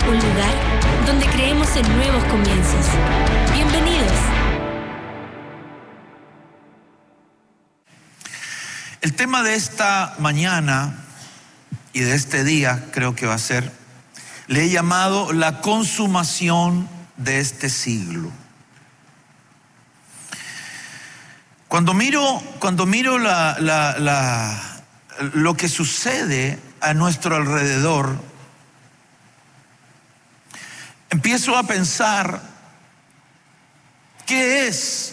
un lugar donde creemos en nuevos comienzos. Bienvenidos. El tema de esta mañana y de este día creo que va a ser, le he llamado la consumación de este siglo. Cuando miro lo que sucede a nuestro alrededor, empiezo a pensar qué es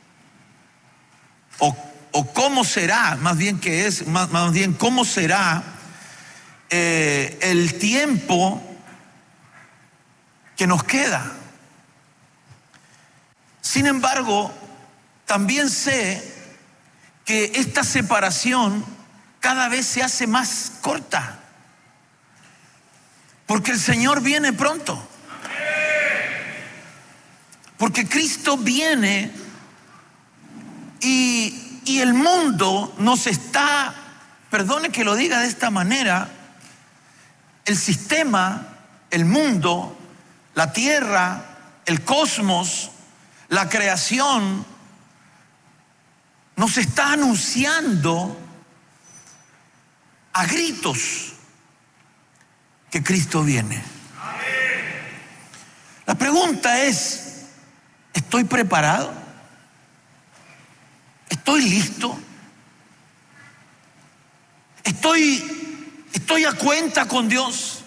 o cómo será, más bien cómo será el tiempo que nos queda. Sin embargo, también sé que esta separación cada vez se hace más corta, porque el Señor viene pronto, porque Cristo viene y el mundo nos está, perdone que lo diga de esta manera, el sistema, el mundo, la tierra, el cosmos, la creación nos está anunciando a gritos que Cristo viene. La pregunta es, ¿estoy preparado? ¿Estoy listo? ¿Estoy a cuenta con Dios?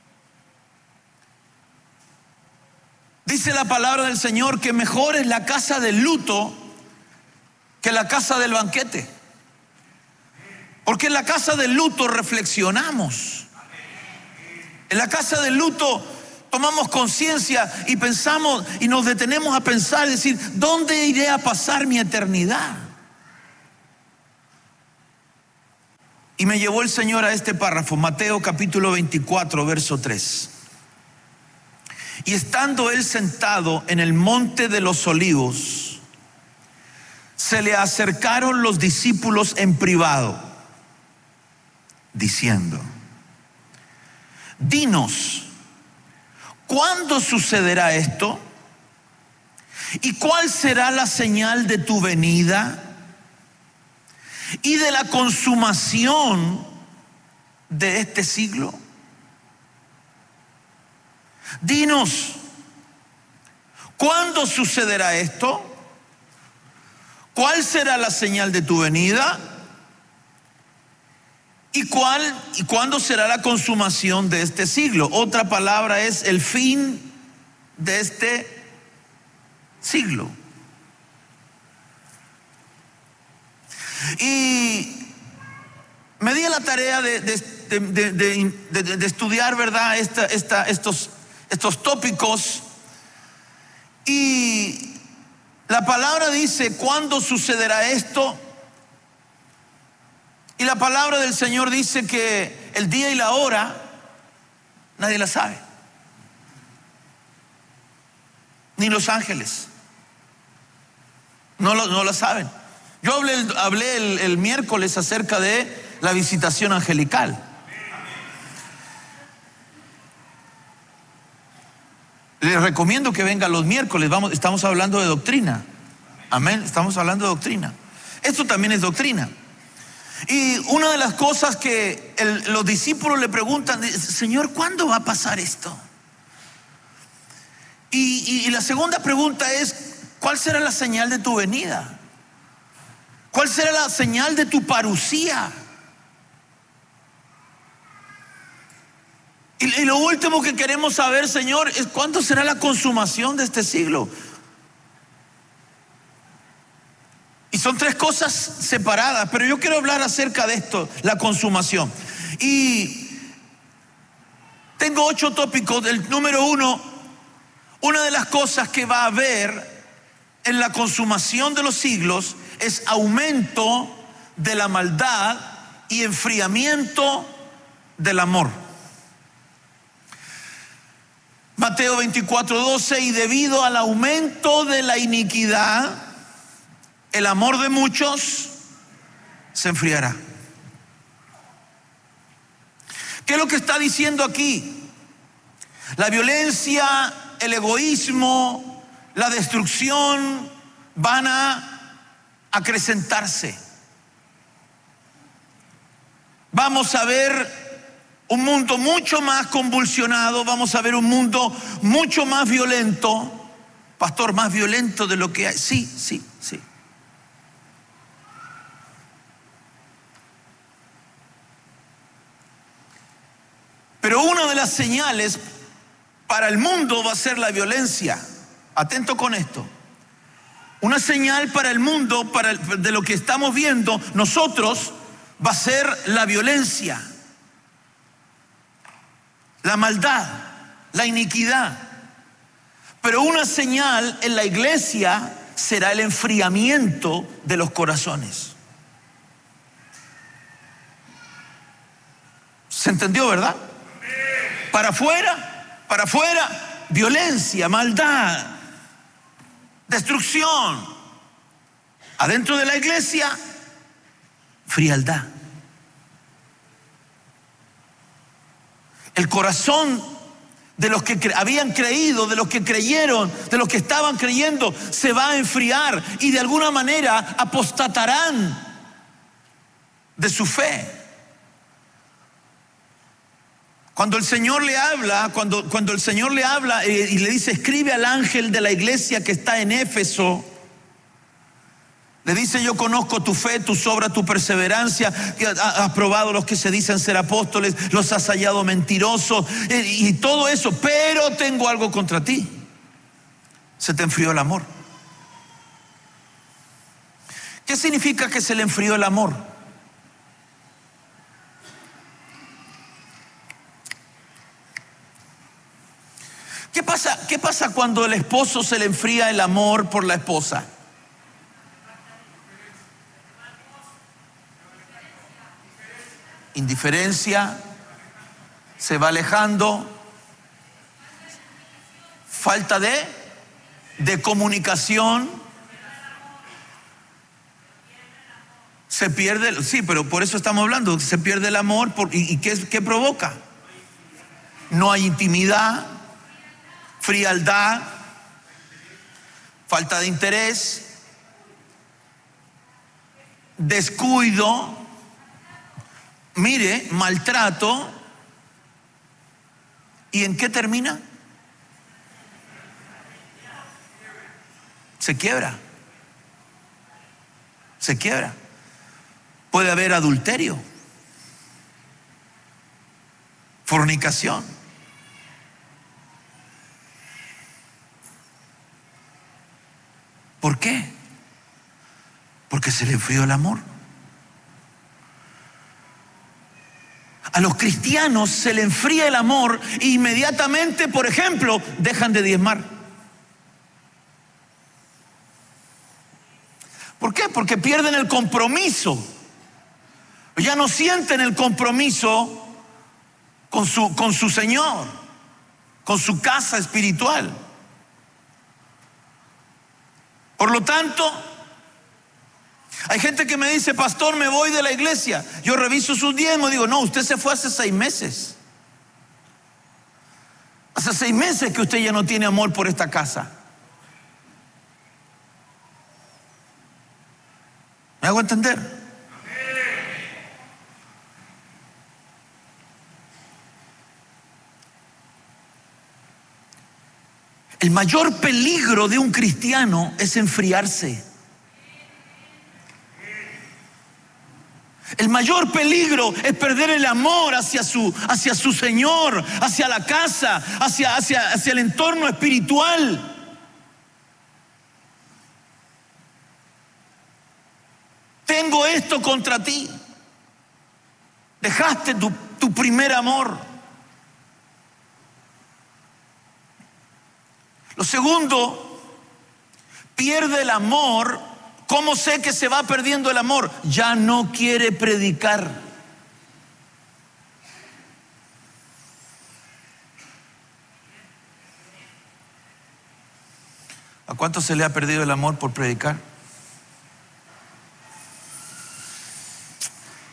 Dice la palabra del Señor que mejor es la casa del luto que la casa del banquete. Porque en la casa del luto reflexionamos. En la casa del luto tomamos conciencia y pensamos y nos detenemos a pensar y decir, ¿dónde iré a pasar mi eternidad? Y me llevó el Señor a este párrafo, Mateo capítulo 24, verso 3. Y estando él sentado en el monte de los olivos, se le acercaron los discípulos en privado, diciendo: dinos, ¿cuándo sucederá esto? ¿Y cuál será la señal de tu venida y de la consumación de este siglo? Dinos, ¿cuándo sucederá esto? ¿Cuál será la señal de tu venida? ¿Y cuándo será la consumación de este siglo? Otra palabra es el fin de este siglo. Y me di a la tarea de estudiar, ¿verdad? Estos tópicos. Y la palabra dice, ¿cuándo sucederá esto? Y la palabra del Señor dice que el día y la hora nadie la sabe, ni los ángeles no la saben. Yo hablé el miércoles acerca de la visitación angelical. Les recomiendo que vengan los miércoles. Estamos hablando de doctrina. Amén. Estamos hablando de doctrina. Esto también es doctrina. Y una de las cosas que los discípulos le preguntan, Señor, ¿cuándo va a pasar esto? Y la segunda pregunta es, ¿cuál será la señal de tu venida? ¿Cuál será la señal de tu parucía? Y lo último que queremos saber, Señor, es cuándo será la consumación de este siglo. Y son tres cosas separadas, pero yo quiero hablar acerca de esto, la consumación. Y tengo 8 tópicos. El número 1, una de las cosas que va a haber en la consumación de los siglos es aumento de la maldad y enfriamiento del amor. Mateo 24:12, y debido al aumento de la iniquidad, el amor de muchos se enfriará. ¿Qué es lo que está diciendo aquí? La violencia, el egoísmo, la destrucción van a acrecentarse. Vamos a ver un mundo mucho más convulsionado, vamos a ver un mundo mucho más violento. Pastor, más violento de lo que hay. Sí. Pero una de las señales para el mundo va a ser la violencia. Atento con esto. Una señal para el mundo, de lo que estamos viendo nosotros, va a ser la violencia, la maldad, la iniquidad. Pero una señal en la iglesia será el enfriamiento de los corazones. ¿Se entendió, verdad? Para afuera, violencia, maldad, destrucción. Adentro de la iglesia, frialdad. El corazón de los que habían creído, de los que creyeron, de los que estaban creyendo, se va a enfriar y de alguna manera apostatarán de su fe. Cuando el Señor le habla, cuando el Señor le habla y le dice, escribe al ángel de la iglesia que está en Éfeso, le dice, yo conozco tu fe, tus obras, tu perseverancia, que has probado los que se dicen ser apóstoles, los has hallado mentirosos y todo eso, pero tengo algo contra ti. Se te enfrió el amor. ¿Qué significa que se le enfrió el amor? ¿Qué pasa cuando el esposo se le enfría el amor por la esposa? Indiferencia, se va alejando, falta de comunicación, se pierde, sí, pero por eso estamos hablando, se pierde el amor, ¿y qué provoca? No hay intimidad, frialdad, falta de interés, descuido, mire, maltrato. ¿Y en qué termina? Se quiebra. Puede haber adulterio, fornicación. ¿Por qué? Porque se le enfrió el amor. A los cristianos se le enfría el amor e inmediatamente, por ejemplo, dejan de diezmar. ¿Por qué? Porque pierden el compromiso. Ya no sienten el compromiso con su Señor, con su casa espiritual. Por lo tanto, hay gente que me dice, pastor, me voy de la iglesia. Yo reviso sus diezmos y digo, no, usted se fue hace 6 meses. Hace 6 meses que usted ya no tiene amor por esta casa. ¿Me hago entender? El mayor peligro de un cristiano es enfriarse. El mayor peligro es perder el amor hacia su Señor, hacia la casa, hacia el entorno espiritual. Tengo esto contra ti. Dejaste tu primer amor. Lo segundo, pierde el amor. ¿Cómo sé que se va perdiendo el amor? Ya no quiere predicar. ¿A cuánto se le ha perdido el amor por predicar?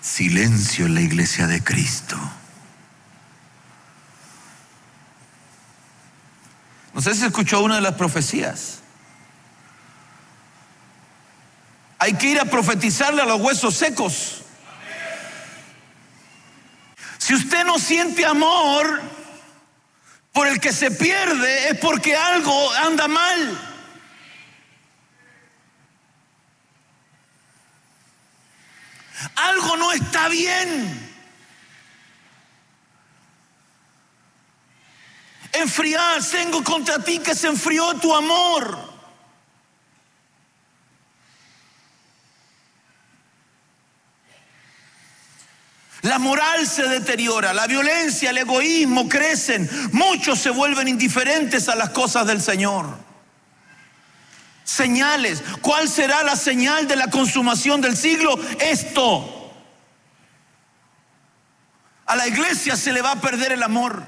Silencio en la iglesia de Cristo. No sé si escuchó una de las profecías. Hay que ir a profetizarle a los huesos secos. Si usted no siente amor por el que se pierde, es porque algo anda mal. Algo no está bien. Enfriar, tengo contra ti que se enfrió tu amor. La moral se deteriora, la violencia, el egoísmo crecen. Muchos se vuelven indiferentes a las cosas del Señor. Señales. ¿Cuál será la señal de la consumación del siglo? Esto. A la iglesia se le va a perder el amor.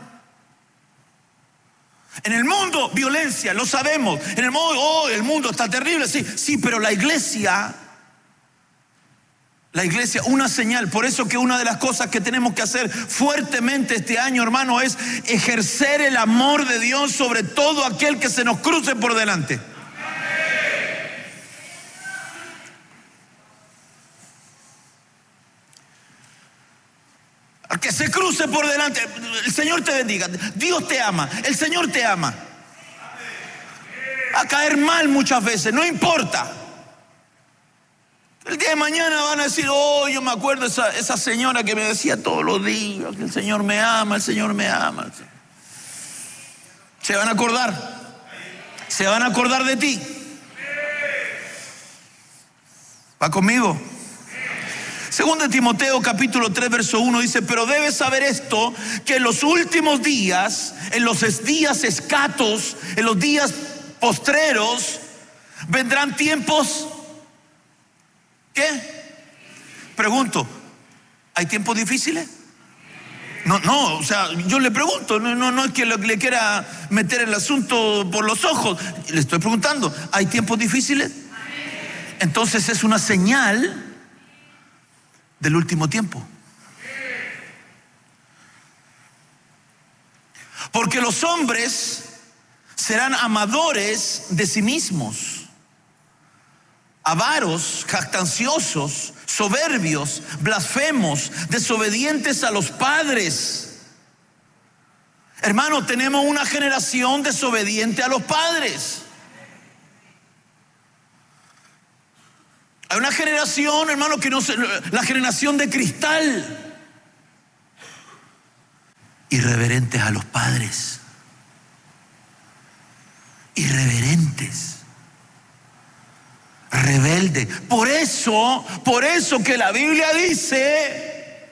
En el mundo, violencia, lo sabemos. En el mundo, el mundo está terrible, sí, pero la iglesia, una señal. Por eso que una de las cosas que tenemos que hacer fuertemente este año, hermano, es ejercer el amor de Dios sobre todo aquel que se nos cruce por delante. Al que se cruce por delante, el Señor te bendiga. Dios te ama, el Señor te ama. Va a caer mal muchas veces, no importa. El día de mañana van a decir, yo me acuerdo esa señora que me decía todos los días que el Señor me ama, el Señor me ama. Se van a acordar de ti. ¿Va conmigo? Segundo de Timoteo capítulo 3 verso 1 dice, pero debes saber esto, que en los últimos días, en los días escatos, en los días postreros, vendrán tiempos, ¿qué? Pregunto, ¿hay tiempos difíciles? No, o sea, yo le pregunto, no es que le quiera meter el asunto por los ojos, le estoy preguntando, ¿hay tiempos difíciles? Entonces es una señal del último tiempo. Porque los hombres serán amadores de sí mismos, avaros, jactanciosos, soberbios, blasfemos, desobedientes a los padres. Hermano, tenemos una generación desobediente a los padres. Hay una generación, hermano, que no se, la generación de cristal, irreverentes a los padres, irreverentes, rebeldes. Por eso que la Biblia dice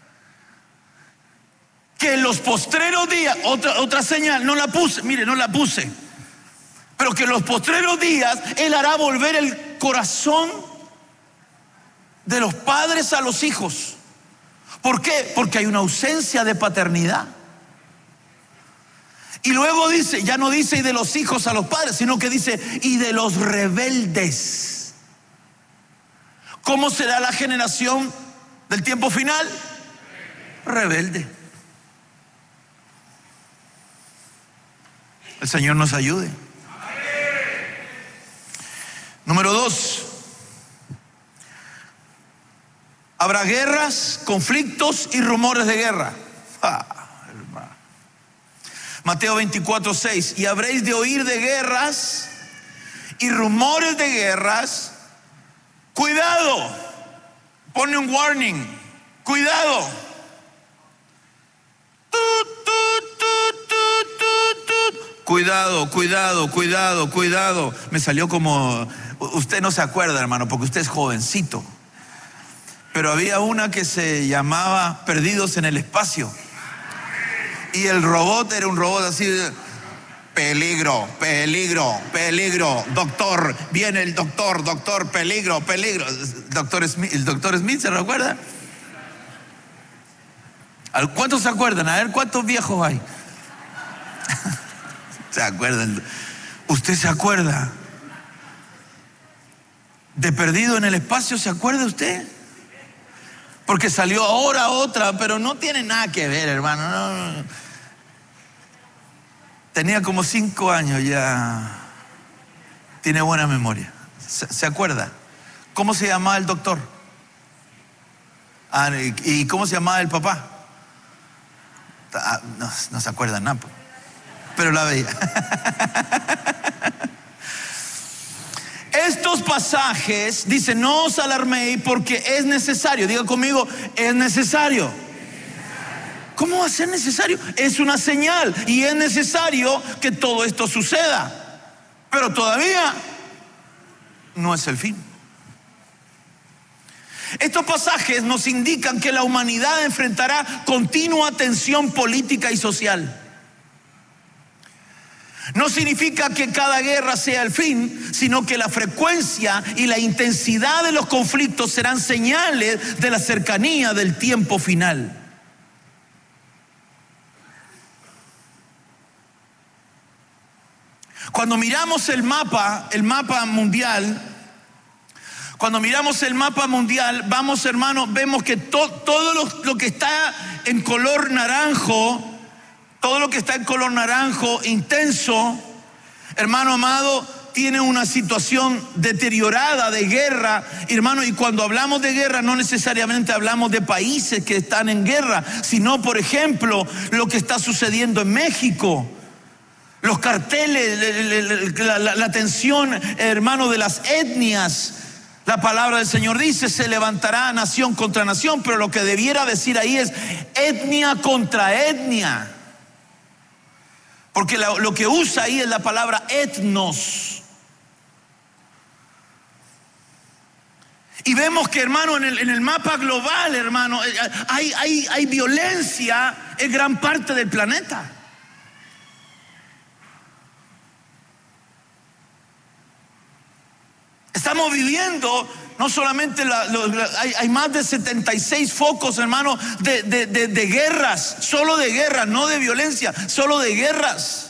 que en los postreros días, otra señal, no la puse, pero que en los postreros días Él hará volver el corazón de los padres a los hijos. ¿Por qué? Porque hay una ausencia de paternidad. Y luego dice, ya no dice y de los hijos a los padres, sino que dice y de los rebeldes. ¿Cómo será la generación del tiempo final? Rebelde. El Señor nos ayude. Número 2. Habrá guerras, conflictos y rumores de guerra. Mateo 24:6. Y habréis de oír de guerras y rumores de guerras. Cuidado. Pone un warning. Cuidado. Cuidado. Me salió como, usted no se acuerda, hermano, porque usted es jovencito. Pero había una que se llamaba Perdidos en el Espacio. Y el robot era un robot así de, peligro. Doctor, viene el doctor, peligro. El doctor Smith, ¿se recuerda? ¿Cuántos se acuerdan? A ver, ¿cuántos viejos hay? ¿Se acuerdan? ¿Usted se acuerda de Perdido en el Espacio? ¿Se acuerda usted? Porque salió ahora otra, pero no tiene nada que ver, hermano. No. Tenía como 5 años ya. Tiene buena memoria. ¿Se acuerda? ¿Cómo se llamaba el doctor? ¿Y cómo se llamaba el papá? No se acuerda nada, pero la veía. Estos pasajes dicen: no os alarméis porque es necesario. Diga conmigo: es necesario. ¿Cómo va a ser necesario? Es una señal y es necesario que todo esto suceda. Pero todavía no es el fin. Estos pasajes nos indican que la humanidad enfrentará continua tensión política y social. No significa que cada guerra sea el fin, sino que la frecuencia y la intensidad de los conflictos serán señales de la cercanía del tiempo final. Cuando miramos el mapa mundial, vamos, hermanos, vemos que todo lo que está en color naranjo, intenso, hermano amado, tiene una situación deteriorada de guerra, hermano. Y cuando hablamos de guerra, no necesariamente hablamos de países que están en guerra, sino, por ejemplo, lo que está sucediendo en México. Los carteles, la tensión, hermano, de las etnias. La palabra del Señor dice: se levantará nación contra nación, pero lo que debiera decir ahí es etnia contra etnia. Porque lo que usa ahí es la palabra etnos. Y vemos que, hermano, en el mapa global, hermano, hay violencia en gran parte del planeta. Estamos viviendo, no solamente hay más de 76 focos, hermano, de guerras, solo de guerras, no de violencia, solo de guerras.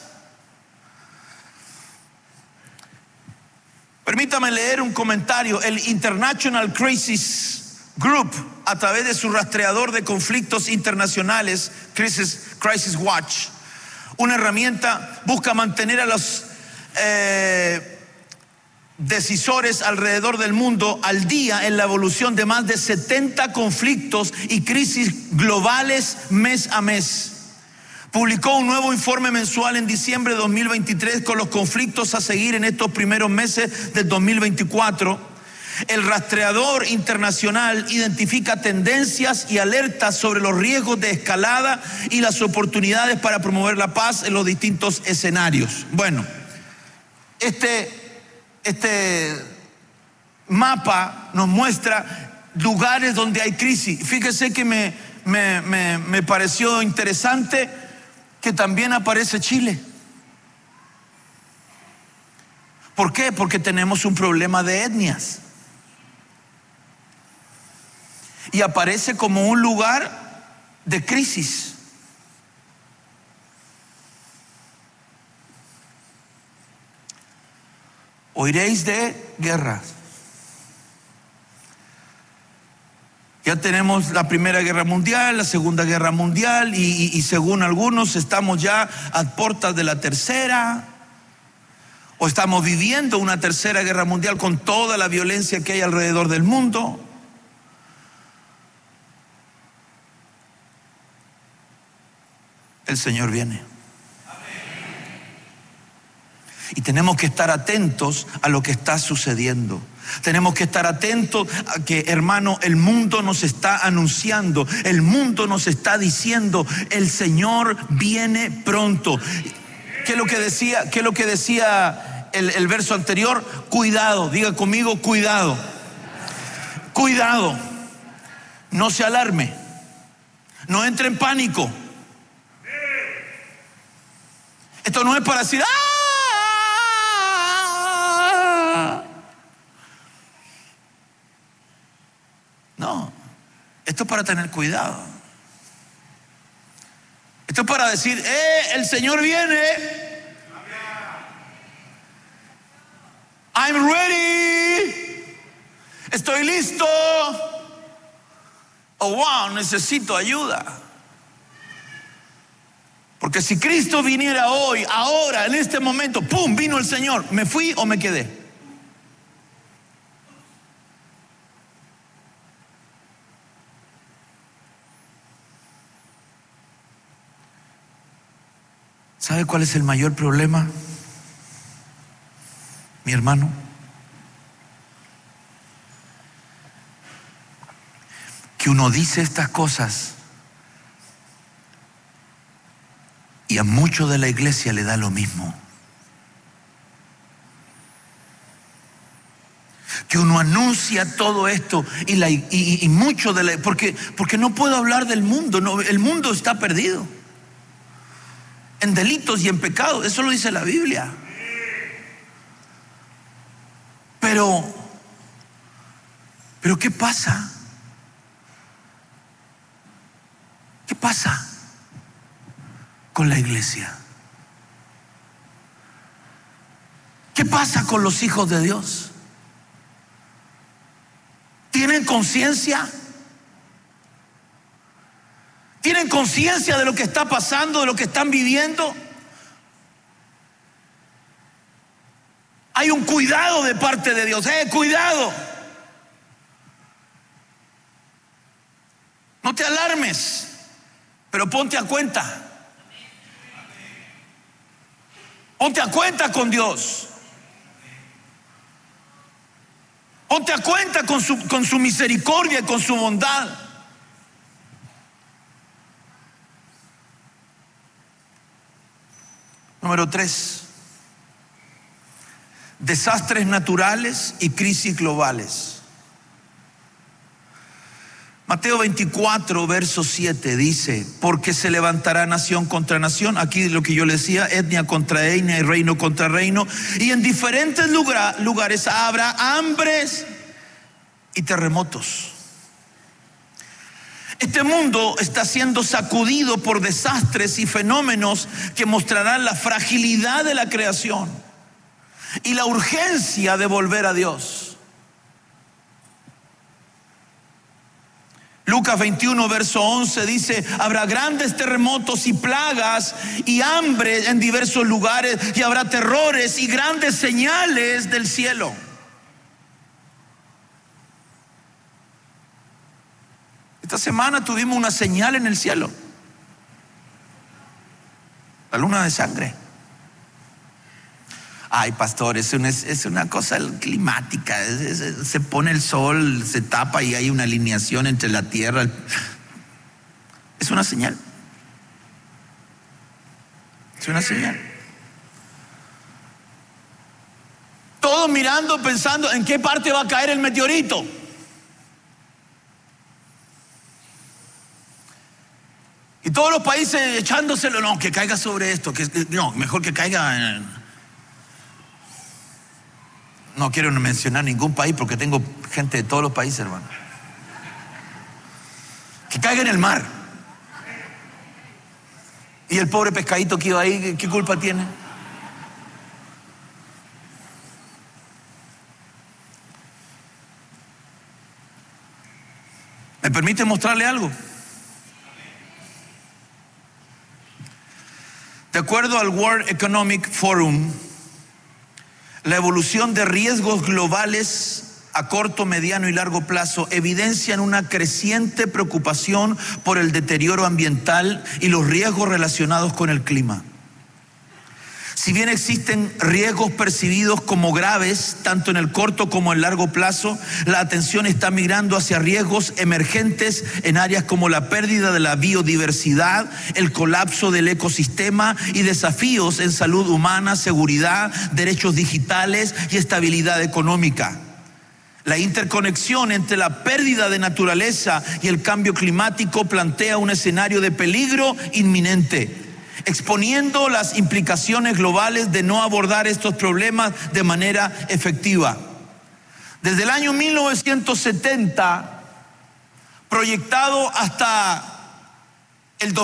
Permítame leer un comentario. El International Crisis Group, a través de su rastreador de conflictos internacionales, Crisis Watch, una herramienta, busca mantener a los decisores alrededor del mundo al día en la evolución de más de 70 conflictos y crisis globales mes a mes. Publicó un nuevo informe mensual en diciembre de 2023 con los conflictos a seguir en estos primeros meses del 2024. El rastreador internacional identifica tendencias y alertas sobre los riesgos de escalada y las oportunidades para promover la paz en los distintos escenarios. Bueno, este mapa nos muestra lugares donde hay crisis. Fíjese que me pareció interesante que también aparece Chile. ¿Por qué? Porque tenemos un problema de etnias. Y aparece como un lugar de crisis. Oiréis de guerras. Ya tenemos la Primera Guerra Mundial, la Segunda Guerra Mundial y según algunos estamos ya a puertas de la tercera, o estamos viviendo una tercera guerra mundial con toda la violencia que hay alrededor del mundo. El Señor viene. Y tenemos que estar atentos a lo que está sucediendo. Tenemos que estar atentos a que, hermano, el mundo nos está anunciando, el mundo nos está diciendo: el Señor viene pronto. ¿Qué es lo que decía el verso anterior? Cuidado, diga conmigo: cuidado. Cuidado. No se alarme. No entre en pánico. Esto no es para decir: ¡ah! No, esto es para tener cuidado. Esto es para decir: el Señor viene. I'm ready. Estoy listo. Oh, wow, necesito ayuda. Porque si Cristo viniera hoy, ahora, en este momento, ¡pum!, vino el Señor, ¿me fui o me quedé? ¿Sabe cuál es el mayor problema, mi hermano? Que uno dice estas cosas y a muchos de la iglesia le da lo mismo. Que uno anuncia todo esto y mucho de la... Porque no puedo hablar del mundo, no, el mundo está perdido en delitos y en pecados, eso lo dice la Biblia. Pero ¿qué pasa? ¿Qué pasa con la iglesia? ¿Qué pasa con los hijos de Dios? ¿Tienen conciencia? ¿Tienen conciencia de lo que está pasando, de lo que están viviendo? Hay un cuidado de parte de Dios. Cuidado. No te alarmes, pero ponte a cuenta. Ponte a cuenta con Dios. Ponte a cuenta con su misericordia y con su bondad. Número 3. Desastres naturales y crisis globales. Mateo 24, verso 7 dice: porque se levantará nación contra nación, aquí lo que yo le decía, etnia contra etnia y reino contra reino, y en diferentes lugares habrá hambres y terremotos. Este mundo está siendo sacudido por desastres y fenómenos que mostrarán la fragilidad de la creación y la urgencia de volver a Dios. Lucas 21, verso 11 dice: habrá grandes terremotos y plagas y hambre en diversos lugares, y habrá terrores y grandes señales del cielo. Esta semana tuvimos una señal en el cielo: la luna de sangre. Ay, pastor, es una cosa climática. Se pone el sol, se tapa y hay una alineación entre la tierra. Es una señal. Es una señal. Todos mirando, pensando en qué parte va a caer el meteorito. Y todos los países echándoselo, no, que caiga sobre esto, no, mejor que caiga no quiero mencionar ningún país porque tengo gente de todos los países, hermano. Que caiga en el mar. Y el pobre pescadito que iba ahí, ¿qué culpa tiene? ¿Me permite mostrarle algo? De acuerdo al World Economic Forum, la evolución de riesgos globales a corto, mediano y largo plazo evidencian una creciente preocupación por el deterioro ambiental y los riesgos relacionados con el clima. Si bien existen riesgos percibidos como graves, tanto en el corto como en el largo plazo, la atención está migrando hacia riesgos emergentes en áreas como la pérdida de la biodiversidad, el colapso del ecosistema y desafíos en salud humana, seguridad, derechos digitales y estabilidad económica. La interconexión entre la pérdida de naturaleza y el cambio climático plantea un escenario de peligro inminente, exponiendo las implicaciones globales de no abordar estos problemas de manera efectiva. Desde el año 1970, proyectado hasta el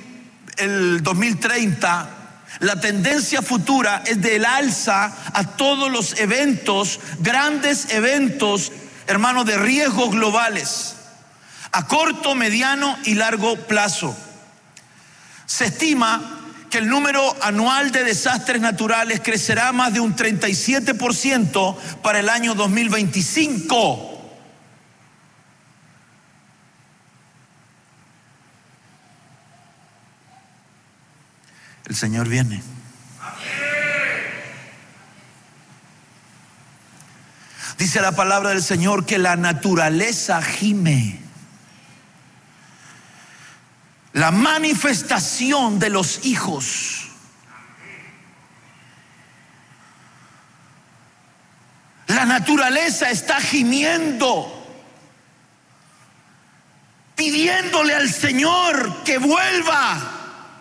2030, la tendencia futura es del alza a todos los eventos, grandes eventos, hermanos, de riesgos globales, a corto, mediano y largo plazo. Se estima que el número anual de desastres naturales crecerá más de un 37% para el año 2025. El Señor viene. Dice la palabra del Señor que la naturaleza gime. La manifestación de los hijos. La naturaleza está gimiendo, pidiéndole al Señor que vuelva.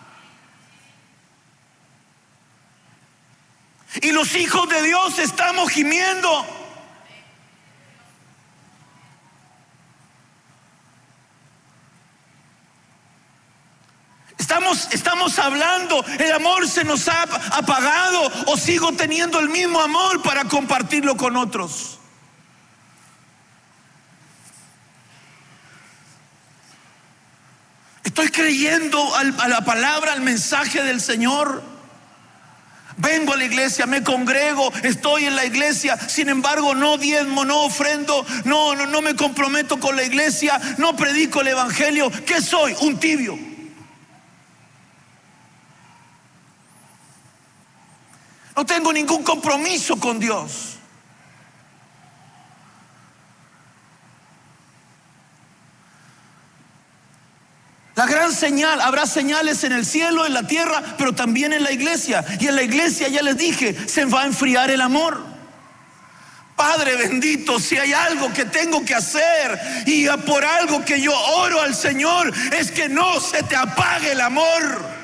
Y los hijos de Dios estamos gimiendo. Estamos hablando, el amor se nos ha apagado o sigo teniendo el mismo amor para compartirlo con otros. Estoy creyendo a la palabra, al mensaje del Señor. Vengo a la iglesia, me congrego, estoy en la iglesia, sin embargo no diezmo, no ofrendo, no me comprometo con la iglesia, no predico el evangelio. ¿Qué soy? Un tibio. No tengo ningún compromiso con Dios. La gran señal, habrá señales en el cielo, en la tierra, pero también en la iglesia. Y en la iglesia, ya les dije, se va a enfriar el amor. Padre bendito, si hay algo que tengo que hacer y por algo que yo oro al Señor, es que no se te apague el amor.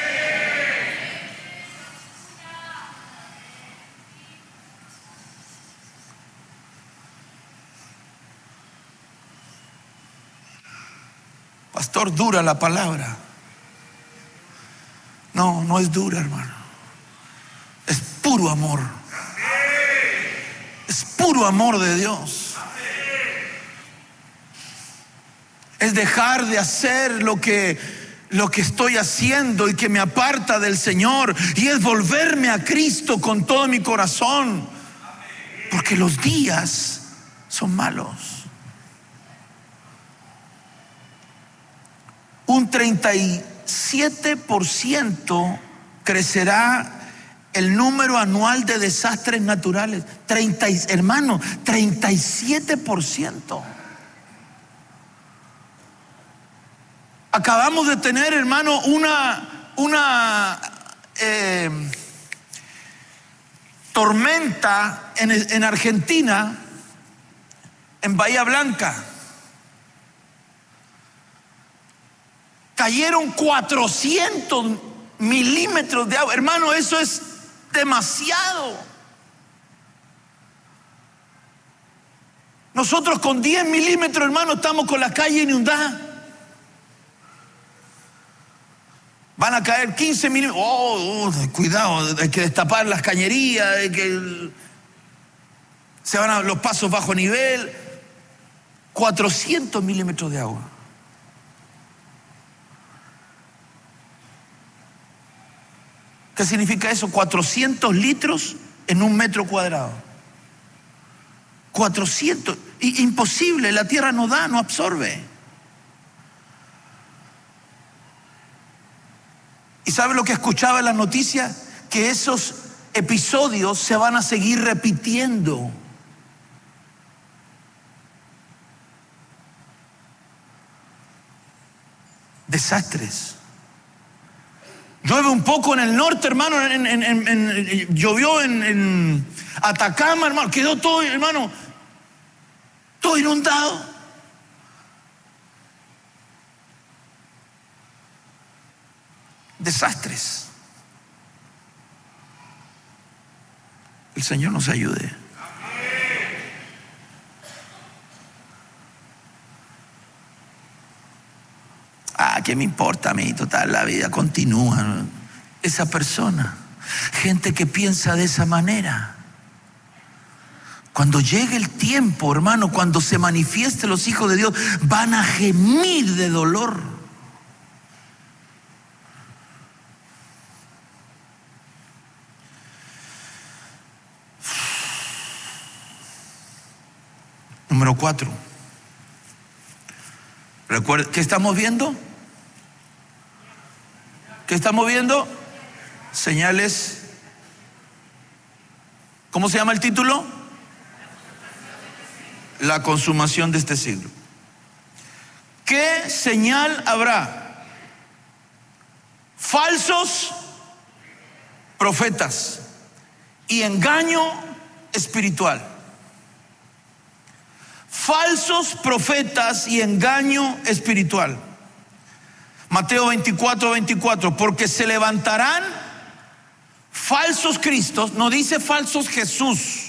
Pastor, dura la palabra. No es dura, hermano. Es puro amor. Es puro amor de Dios. Es dejar de hacer lo que estoy haciendo y que me aparta del Señor, y es volverme a Cristo con todo mi corazón, porque los días son malos. Un 37% crecerá el número anual de desastres naturales. 37%. Acabamos de tener, hermano, una tormenta en Argentina, en Bahía Blanca. Cayeron 400 milímetros de agua. Hermano, eso es demasiado. Nosotros con 10 milímetros, hermano, estamos con la calle inundada. Van a caer 15 milímetros. Cuidado, hay que destapar las cañerías, hay que se van a los pasos bajo nivel. 400 milímetros de agua. ¿Qué significa eso? 400 litros en un metro cuadrado. 400. Imposible, la tierra no da, no absorbe. ¿Y sabe lo que escuchaba en las noticias? Que esos episodios se van a seguir repitiendo. Desastres. Llueve un poco en el norte, hermano, llovió en Atacama, hermano, quedó todo, hermano, todo inundado. Desastres. El Señor nos ayude. ¿Qué me importa a mí? Total, la vida continúa. Esa persona, gente que piensa de esa manera, cuando llegue el tiempo, hermano, cuando se manifiesten los hijos de Dios, van a gemir de dolor. Número 4. Recuerda, ¿qué estamos viendo? ¿Qué estamos viendo? Señales. ¿Cómo se llama el título? La consumación de este siglo. ¿Qué señal habrá? Falsos profetas y engaño espiritual. Falsos profetas y engaño espiritual. Mateo 24:24, porque se levantarán falsos cristos, no dice falsos Jesús,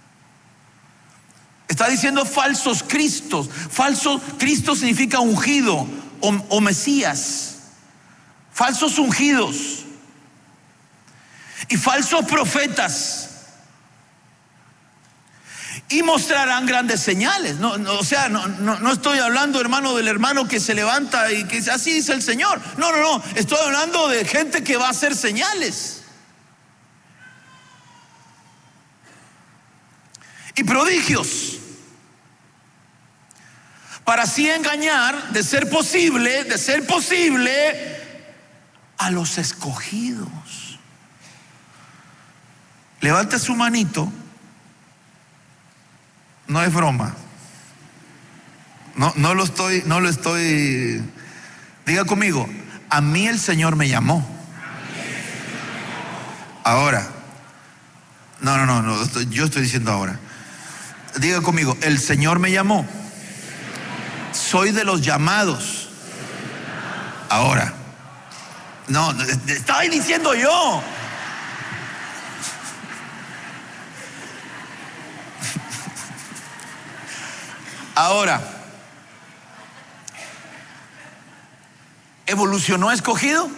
está diciendo falsos cristos. Falso Cristo significa ungido o Mesías. Falsos ungidos y falsos profetas. Y mostrarán grandes señales. No estoy hablando, hermano, del hermano que se levanta y que dice, así dice el Señor. No. Estoy hablando de gente que va a hacer señales y prodigios, para así engañar, de ser posible, a los escogidos. Levante su manito. No es broma. No lo estoy. Diga conmigo, a mí el Señor me llamó. Ahora. No, yo estoy diciendo ahora. Diga conmigo, el Señor me llamó. Soy de los llamados. Ahora. No, estaba diciendo yo. Ahora, ¿evolucionó escogido?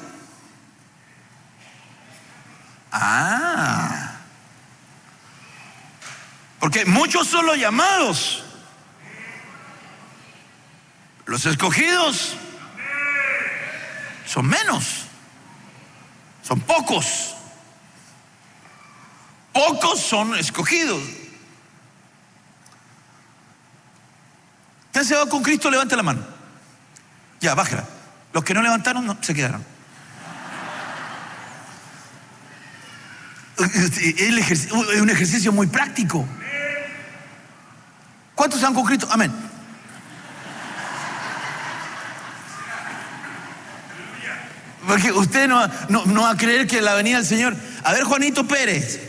Porque muchos son los llamados. Los escogidos son menos. Son pocos. Pocos son escogidos. ¿Quién se va con Cristo? Levante la mano. Ya, bájala. Los que no levantaron, no, se quedaron. Es un ejercicio muy práctico. ¿Cuántos han con Cristo? Amén. Porque usted no va a creer que la venida del Señor. A ver, Juanito Pérez.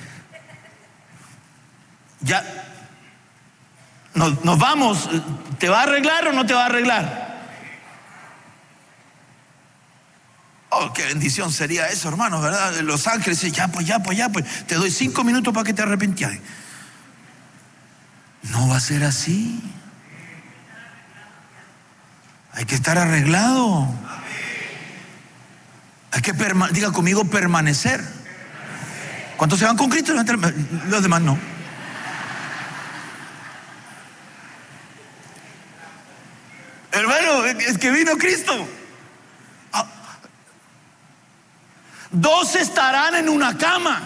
Ya. Nos vamos. ¿Te va a arreglar o no te va a arreglar? Oh, qué bendición sería eso, hermanos, ¿verdad? Los ángeles dicen, ya pues, te doy 5 minutos para que te arrepientas. No va a ser así. Hay que estar arreglado. Hay que diga conmigo, permanecer. ¿Cuántos se van con Cristo? Los demás no. Hermano, es que vino Cristo. 2 estarán en una cama.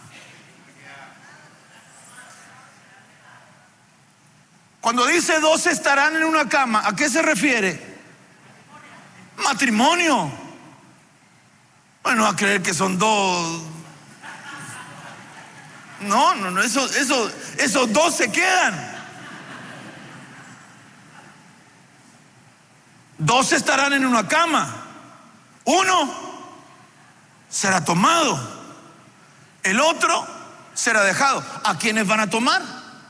Cuando dice 2 estarán en una cama, ¿a qué se refiere? Matrimonio. Bueno, a creer que son 2. No, esos 2 se quedan. 2 estarán en una cama. 1 será tomado, el otro será dejado. ¿A quiénes van a tomar?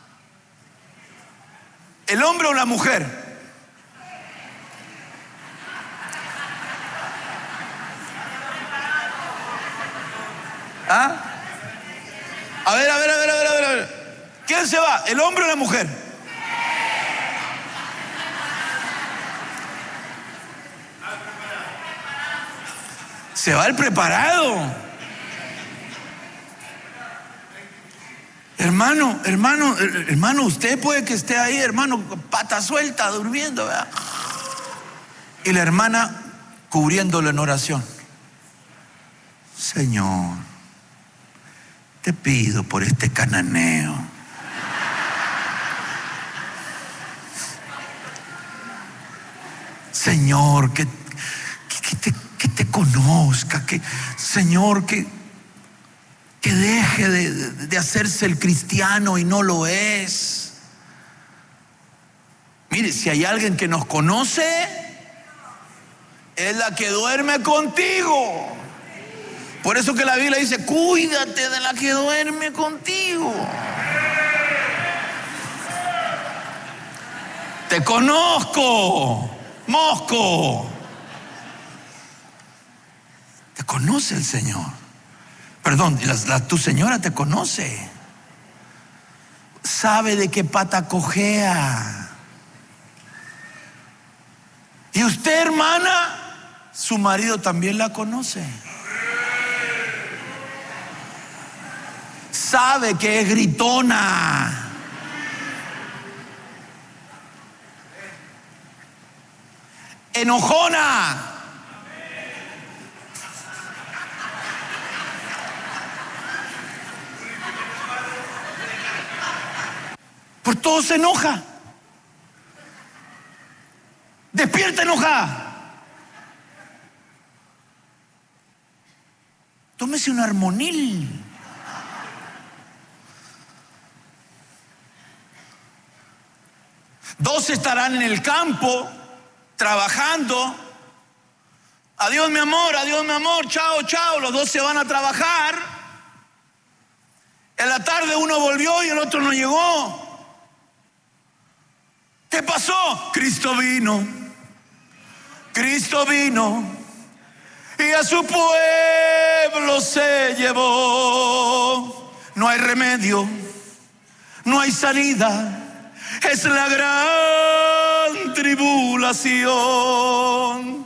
¿El hombre o la mujer? A ver. ¿Quién se va? ¿El hombre o la mujer? Se va el preparado. Hermano, usted puede que esté ahí, hermano, pata suelta, durmiendo, ¿verdad? Y la hermana cubriéndolo en oración. Señor, te pido por este cananeo. Señor, que te conozca, Señor, que deje de hacerse el cristiano y no lo es. Mire, si hay alguien que nos conoce, es la que duerme contigo. Por eso que la Biblia dice, cuídate de la que duerme contigo. Te conozco, mosco. Te conoce el Señor. Perdón, tu señora te conoce. Sabe de qué pata cojea. Y usted, hermana, su marido también la conoce. Sabe que es gritona. Enojona. Por todo se enoja. Despierta enojada. Tómese un Armonil. Dos estarán en el campo trabajando. Adiós mi amor, chao, chao. Los dos se van a trabajar. En la tarde uno volvió y el otro no llegó. ¿Qué pasó? Cristo vino y a su pueblo se llevó. No hay remedio, no hay salida. Es la gran tribulación.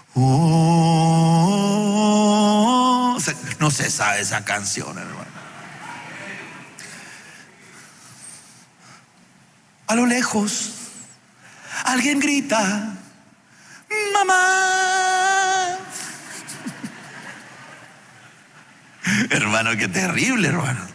No se sabe esa canción, hermano. A lo lejos, alguien grita, mamá. Hermano, qué terrible, hermano.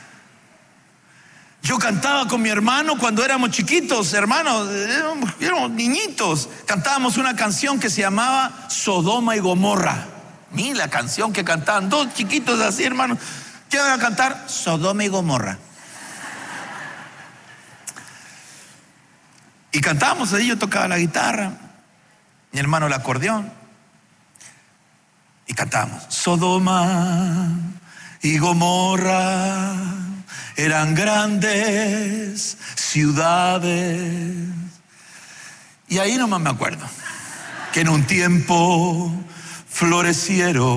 Yo cantaba con mi hermano cuando éramos chiquitos, hermanos, éramos niñitos. Cantábamos una canción que se llamaba Sodoma y Gomorra. Mira la canción que cantaban, dos chiquitos así, hermanos. ¿Qué van a cantar? Sodoma y Gomorra. Y cantábamos ahí, yo tocaba la guitarra, mi hermano el acordeón. Y cantábamos, Sodoma y Gomorra eran grandes ciudades. Y ahí nomás me acuerdo que en un tiempo florecieron